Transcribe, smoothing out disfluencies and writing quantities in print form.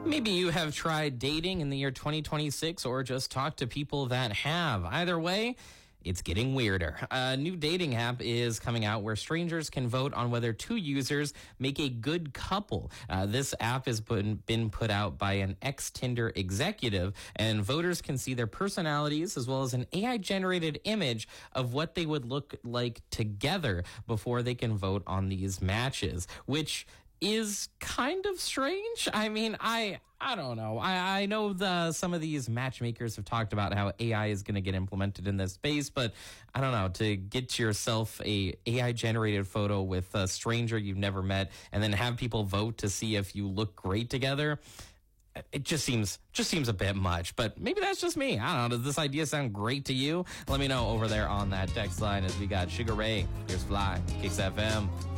Maybe you have tried dating in the year 2026 or just talked to people that have. Either way, it's getting weirder. A new dating app is coming out where strangers can vote on whether two users make a good couple. This app has been put out by an ex-Tinder executive, and voters can see their personalities as well as an AI-generated image of what they would look like together before they can vote on these matches, which is kind of strange. I mean, I don't know. I know some of these matchmakers have talked about how AI is going to get implemented in this space, but I don't know, to get yourself a AI generated photo with a stranger you've never met and then have people vote to see if you look great together, it just seems a bit much. But maybe that's just me. I don't know. Does this idea sound great to you? Let me know over there on that text line as we got Sugar Ray. Here's Fly, Kicks FM.